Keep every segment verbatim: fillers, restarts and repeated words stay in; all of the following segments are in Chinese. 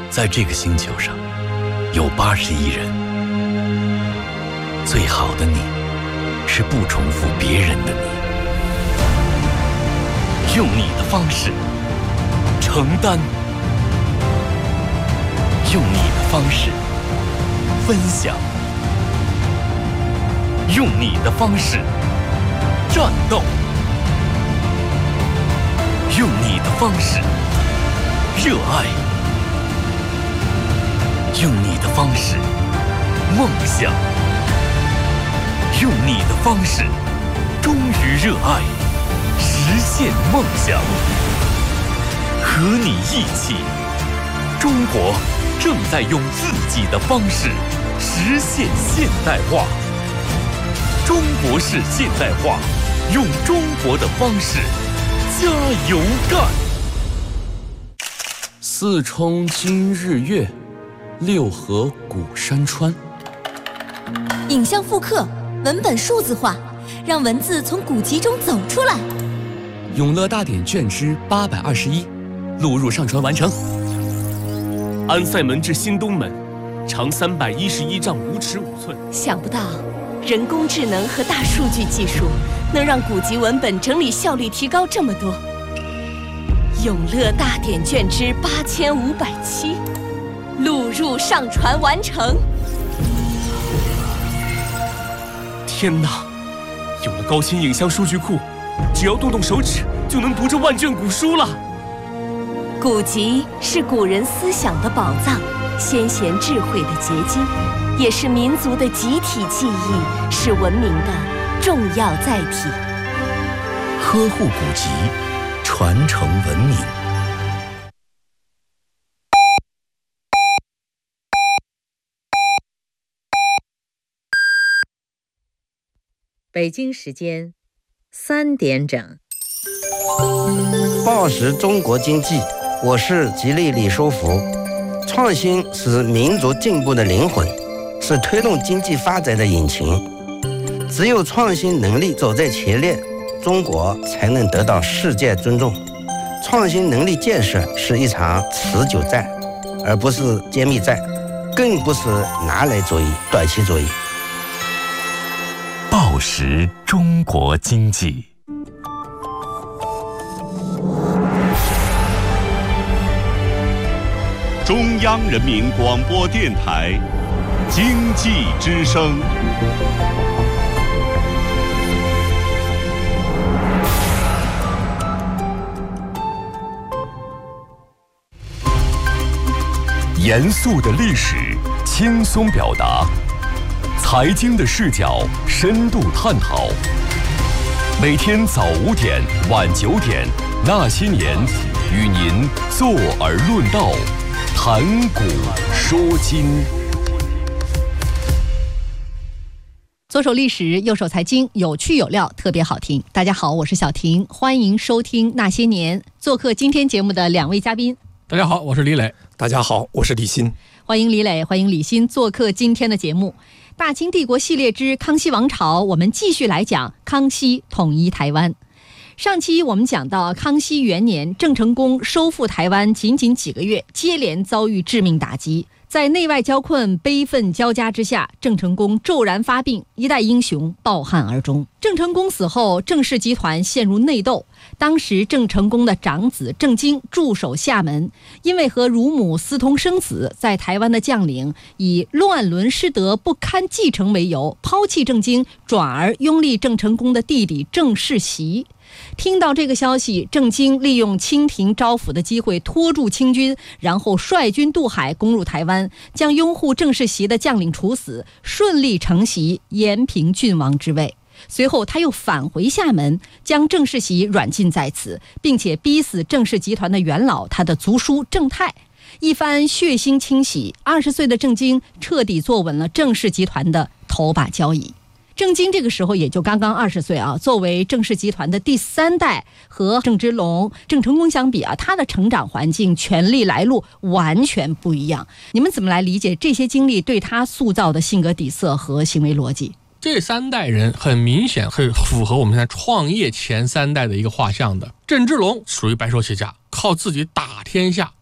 在这个星球上有八十亿人，最好的你是不重复别人的你，用你的方式承担，用你的方式分享，用你的方式战斗，用你的方式热爱，用你的方式梦想，用你的方式忠于热爱，实现梦想。和你一起，中国正在用自己的方式实现现代化。中国式现代化，用中国的方式加油干。四冲今日月，六合古山川。 影像复刻，文本数字化，让文字从古籍中走出来。 永乐大典卷之八百二十一，录入上传完成。 安塞门至新东门，长三百一十一丈五尺五寸。 想不到，人工智能和大数据技术能让古籍文本整理效率提高这么多。永乐大典卷之八千五百七，录入上传完成。 天哪！有了高清影像数据库，只要动动手指就能读这万卷古书了。 古籍是古人思想的宝藏，先贤智慧的结晶，也是民族的集体记忆，是文明的重要载体。 呵护古籍，传承文明。 北京时间三点整。 报时中国经济，我是吉利李书福。创新是民族进步的灵魂，是推动经济发展的引擎。只有创新能力走在前列，中国才能得到世界尊重。创新能力建设是一场持久战，而不是歼灭战，更不是拿来主义、短期主义。 报时中国经济。 中央人民广播电台经济之声。 严肃的历史，轻松表达；财经的视角，深度探讨。每天早五点、晚九点，那些年，与您坐而论道。谈古说今， 左手历史，右手财经，有趣有料，特别好听。大家好，我是小婷，欢迎收听那些年。做客今天节目的两位嘉宾， 大家好，我是李磊。 大家好，我是李欣。 欢迎李磊，欢迎李欣做客今天的节目。大清帝国系列之康熙王朝，我们继续来讲康熙统一台湾。上期我们讲到康熙元年，郑成功收复台湾仅仅几个月，接连遭遇致命打击，在内外交困、悲愤交加之下，郑成功骤然发病，一代英雄抱憾而终。郑成功死后，郑氏集团陷入内斗。当时郑成功的长子郑经驻守厦门，因为和乳母私通生子，在台湾的将领以乱伦失德不堪继承为由，抛弃郑经，转而拥立郑成功的弟弟郑世袭。听到这个消息，郑经利用清廷招抚的机会拖住清军，然后率军渡海攻入台湾，将拥护郑世袭的将领处死，顺利承袭延平郡王之位。随后他又返回厦门，将郑世袭软禁在此，并且逼死郑氏集团的元老，他的族叔郑泰。一番血腥清洗，二十岁的郑经彻底坐稳了郑氏集团的头把交椅。郑经这个时候也就刚刚二十岁啊，作为郑氏集团的第三代，和郑芝龙、郑成功相比啊，他的成长环境、权力来路完全不一样。你们怎么来理解这些经历对他塑造的性格底色和行为逻辑？ 这三代人很明显是符合我们现在创业前三代的一个画像的。郑芝龙属于白手起家，靠自己打天下，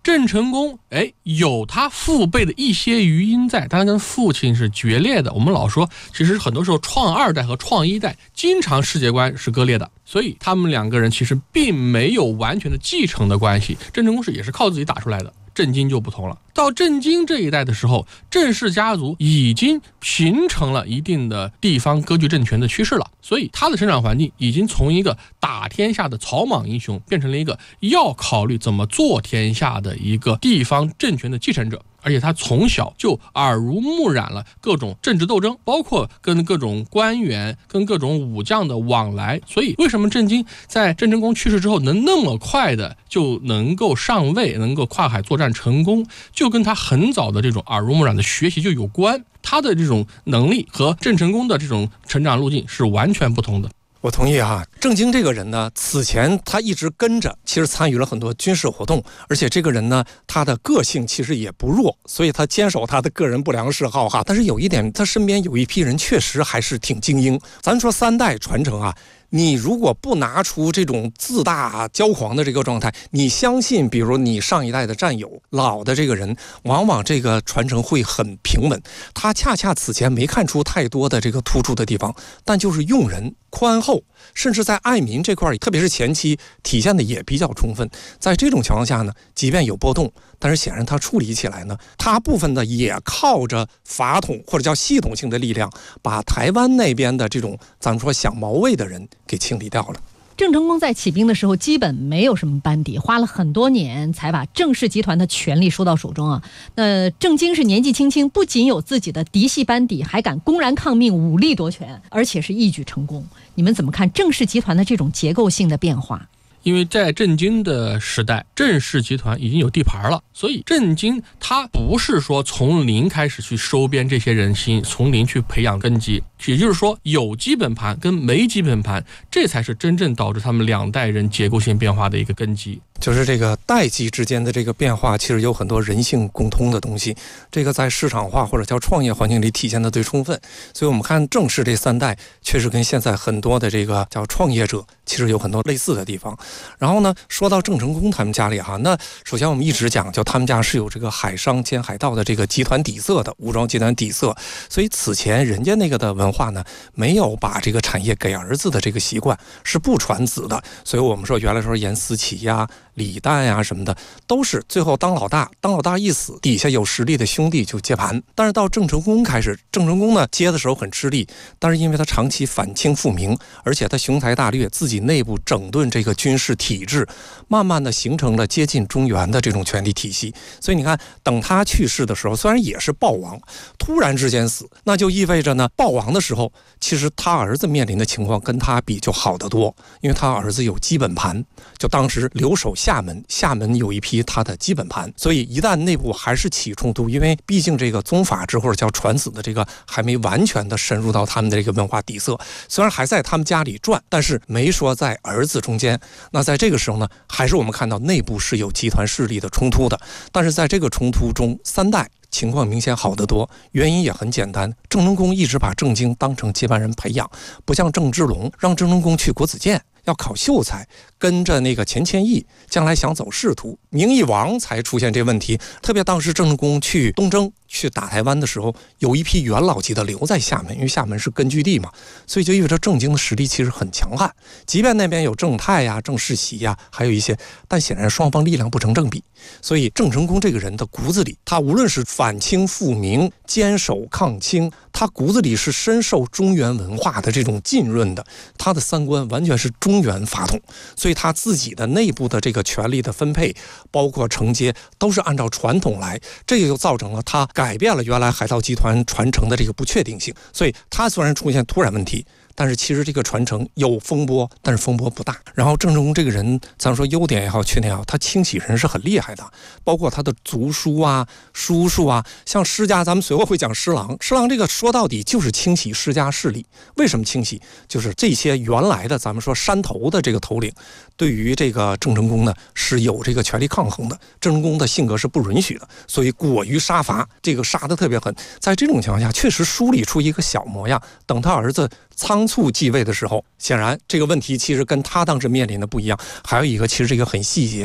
郑成功哎，有他父辈的一些余荫在，但他跟父亲是决裂的。我们老说，其实很多时候创二代和创一代经常世界观是割裂的，所以他们两个人其实并没有完全的继承的关系。郑成功是也是靠自己打出来的。郑经就不同了，到郑经这一代的时候，郑氏家族已经形成了一定的地方割据政权的趋势了，所以他的成长环境已经从一个打天下的草莽英雄变成了一个要考虑怎么做天下的一个地方政权的继承者。而且他从小就耳濡目染了各种政治斗争，包括跟各种官员、跟各种武将的往来。所以为什么郑经在郑成功去世之后能那么快的就能够上位，能够跨海作战成功，就跟他很早的这种耳濡目染的学习就有关。他的这种能力和郑成功的这种成长路径是完全不同的。 我同意啊，郑经这个人呢，此前他一直跟着，其实参与了很多军事活动，而且这个人呢，他的个性其实也不弱，所以他坚守他的个人不良嗜好哈。但是有一点，他身边有一批人确实还是挺精英。咱说三代传承啊，你如果不拿出这种自大骄狂的这个状态，你相信比如你上一代的战友老的这个人，往往这个传承会很平稳。他恰恰此前没看出太多的这个突出的地方，但就是用人宽厚，甚至在爱民这块，特别是前期体现的也比较充分。在这种情况下呢，即便有波动，但是显然他处理起来呢，他部分的也靠着法统或者叫系统性的力量，把台湾那边的这种咱们说想毛魏的人给清理掉了。 郑成功在起兵的时候基本没有什么班底，花了很多年才把郑氏集团的权力收到手中啊。那郑经是年纪轻轻，不仅有自己的嫡系班底，还敢公然抗命，武力夺权，而且是一举成功。你们怎么看郑氏集团的这种结构性的变化？ 因为在郑经的时代，郑氏集团已经有地盘了，所以郑经他不是说从零开始去收编这些人心，从零去培养根基，也就是说有基本盘跟没基本盘，这才是真正导致他们两代人结构性变化的一个根基。 就是这个代际之间的这个变化，其实有很多人性共通的东西，这个在市场化或者叫创业环境里体现的最充分。所以我们看郑氏这三代确实跟现在很多的这个叫创业者其实有很多类似的地方。然后呢，说到郑成功他们家里哈，那首先我们一直讲，就他们家是有这个海商兼海盗的这个集团底色的，武装集团底色，所以此前人家那个的文化呢，没有把这个产业给儿子的这个习惯，是不传子的。所以我们说原来说严思齐呀、李旦呀什么的，都是最后当老大，当老大一死，底下有实力的兄弟就接盘。但是到郑成功开始，郑成功呢接的时候很吃力，但是因为他长期反清复明，而且他雄才大略，自己内部整顿这个军事体制，慢慢的形成了接近中原的这种权力体系。所以你看，等他去世的时候，虽然也是暴亡，突然之间死，那就意味着呢，暴亡的时候，其实他儿子面临的情况跟他比就好得多，因为他儿子有基本盘，就当时留守厦门，厦门有一批他的基本盘，所以一旦内部还是起冲突，因为毕竟这个宗法制或者叫传子的这个还没完全的深入到他们的这个文化底色，虽然还在他们家里转，但是没说在儿子中间。那在这个时候呢，还是我们看到内部是有集团势力的冲突的，但是在这个冲突中，三代情况明显好得多，原因也很简单，郑成功一直把郑经当成接班人培养，不像郑芝龙让郑成功去国子监要考秀才，跟着那个钱谦益将来想走仕途，名义王才出现这问题。特别当时郑成功去东征去打台湾的时候，有一批元老级的留在厦门，因为厦门是根据地嘛，所以就意味着郑经的实力其实很强悍。即便那边有郑泰呀、郑世袭呀，还有一些，但显然双方力量不成正比。所以郑成功这个人的骨子里，他无论是反清复明、坚守抗清，他骨子里是深受中原文化的这种浸润的，他的三观完全是中原法统，所以他自己的内部的这个权力的分配，包括承接，都是按照传统来，这也就造成了他改变了原来海盗集团传承的这个不确定性。所以他虽然出现突然问题，但是其实这个传承有风波，但是风波不大。然后郑成功这个人，咱说优点也好，缺点也好，他清洗人是很厉害的，包括他的族叔啊、叔叔啊，像施家，咱们随后会讲施琅。施琅这个说到底就是清洗施家势力。为什么清洗？就是这些原来的咱们说山头的这个头领，对于这个郑成功呢是有这个权力抗衡的。郑成功的性格是不允许的，所以过于杀伐，这个杀得特别狠。在这种情况下，确实梳理出一个小模样。等他儿子仓促继位的时候，显然这个问题其实跟他当时面临的不一样。还有一个，其实这个很细节，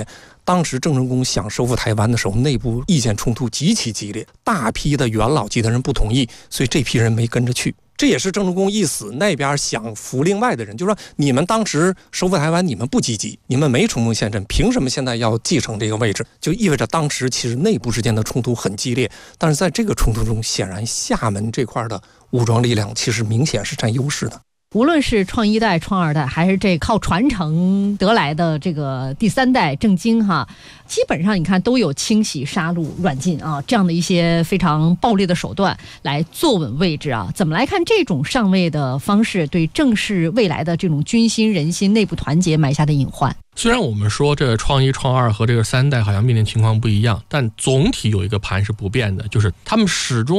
当时郑成功想收复台湾的时候，内部意见冲突极其激烈，大批的元老级的人不同意，所以这批人没跟着去。这也是郑成功一死，那边想扶另外的人，就说你们当时收复台湾，你们不积极，你们没冲锋陷阵，凭什么现在要继承这个位置？就意味着当时其实内部之间的冲突很激烈。但是在这个冲突中，显然厦门这块的武装力量其实明显是占优势的。 无论是创一代、创二代，还是这靠传承得来的这个第三代郑经哈，基本上你看都有清洗、杀戮、软禁啊这样的一些非常暴力的手段来坐稳位置啊。怎么来看这种上位的方式对郑氏未来的这种军心、人心、内部团结埋下的隐患？ 虽然我们说这个创一、创二和这个三代好像面临情况不一样，但总体有一个盘是不变的，就是他们始终